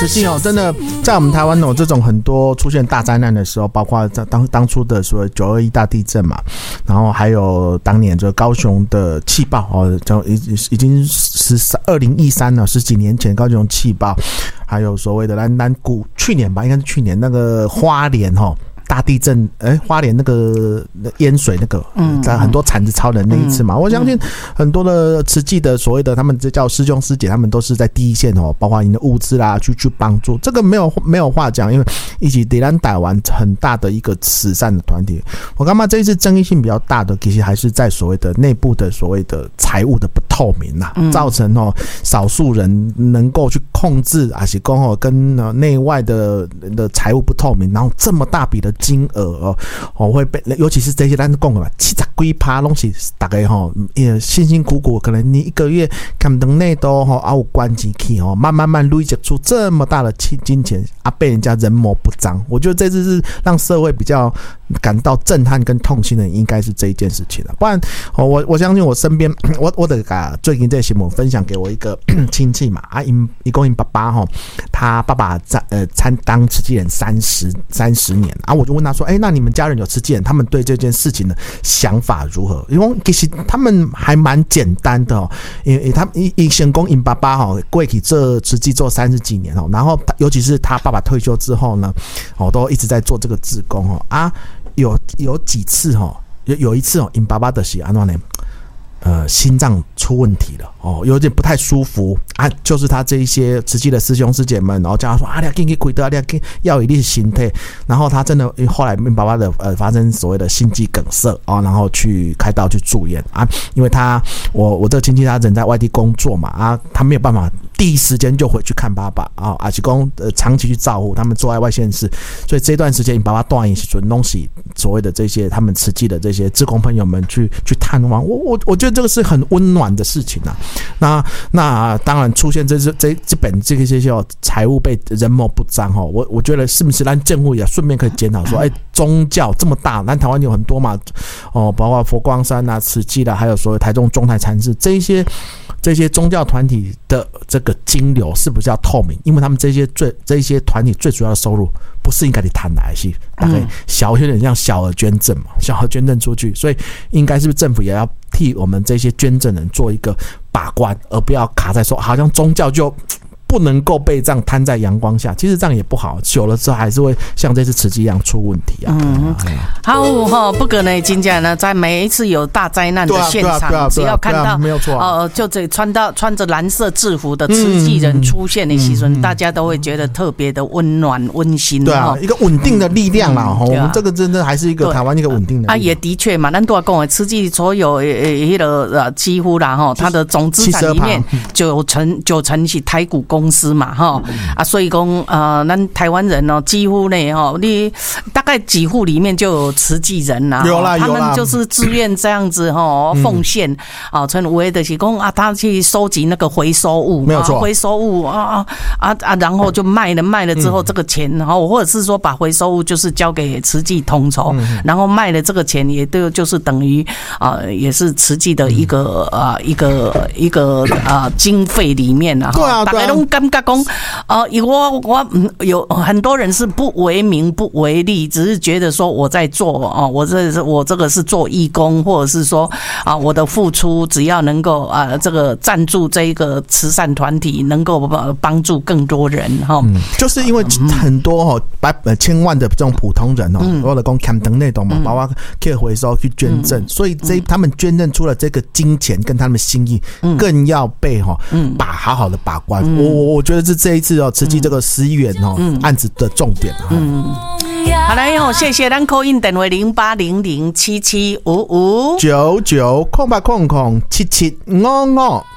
慈济哦，真的在我们台湾哦，这种很多出现大灾难的时候，包括当初的所谓921大地震嘛，然后还有当年这高雄的气爆哦，已经2013了，10几年前高雄气爆，还有所谓的去年吧，应该是去年那个花莲哦。大地震，花莲那个淹水那个，在很多产子超人那一次嘛，我相信很多的慈济的所谓的他们这叫师兄师姐，他们都是在第一线哦，包括你的物资啦，去帮助，这个没有话讲，因为一起抵咱台湾很大的一个慈善的团体。我干嘛这一次争议性比较大的，其实还是在所谓的内部的所谓的财务的不透明啦，造成少数人能够去控制，还是说跟内外的财务不透明，然后这么大笔的金额会被，尤其是这些咱讲的嘛，70几%拢是大概也辛辛苦苦，可能你一个月看等内都有关机去慢慢累积出这么大的金钱被人家人模不张。我觉得这次是让社会比较感到震撼跟痛心的，应该是这一件事情了。不然我相信我身边，我的最近这新闻分享给我一个亲戚嘛，一共爸爸他爸爸当慈济人30年啊，我就问他说，那你们家人有慈济人，他们对这件事情的想法如何？因为其实他们还蛮简单的因为他先讲因爸爸过去做慈济做30几年然后尤其是他爸爸退休之后呢，都一直在做这个志工有几次有一次因爸爸的是安怎呢？心脏出问题了有点不太舒服啊，就是他这一些慈济的师兄师姐们，然后叫他说你要紧去开刀，你要一定心态，然后他真的后来因爸爸的发生所谓的心肌梗塞然后去开刀去住院啊，因为我这个亲戚他人在外地工作嘛他没有办法第一时间就回去看爸爸而且长期去照顾他们住在外县市，所以这段时间因爸爸断饮时阵东西所谓的这些他们慈济的这些志工朋友们去探望我觉得这个是很温暖的事情那当然出现这本这些财务被人模不张我觉得是不是咱政府也顺便可以检讨说宗教这么大，咱台湾有很多嘛包括佛光山慈济啦，还有所谓台中中台禅寺这些宗教团体的这个金流是不是要透明？因为他们这些团体最主要的收入不是应该你谈来是大概有点像小额捐赠嘛，小额捐赠出去，所以应该是不是政府也要替我们这些捐赠人做一个把关，而不要卡在说好像宗教就不能够被这样摊在阳光下，其实这样也不好，久了之后还是会像这次慈济一样出问题好不可能真正呢，在每一次有大灾难的现场，只要看到没有错就这穿着蓝色制服的慈济人出现的时候，大家都会觉得特别的温暖温馨。 对一个稳定的力量啦我们这个真的还是一个台湾一个稳定的力量也的确嘛，咱都要讲的慈济所有几乎啦它的总资产里面九成是台股公司嘛所以讲咱台湾人几乎呢你大概几户里面就有慈济人啦，他们就是自愿这样子奉献像有的就是讲他去收集那个回收物， 没有错， 回收物然后就卖了之后这个钱或者是说把回收物就是交给慈济统筹然后卖了这个钱也都就是等于也是慈济的一个经费里面大家都感觉讲我有很多人是不为名不为利，只是觉得说我在做我这个是做义工，或者是说我的付出只要能够这个赞助这一个慈善团体，能够帮助更多人就是因为很多千万的这种普通人或者讲砍灯那种嘛，包括可以回收去捐赠，所以他们捐赠出了这个金钱跟他们心意更要被好好的把关。我觉得是这一次慈济这个11元案子的重点好来谢谢咱 call in 电话0800775599 9908007755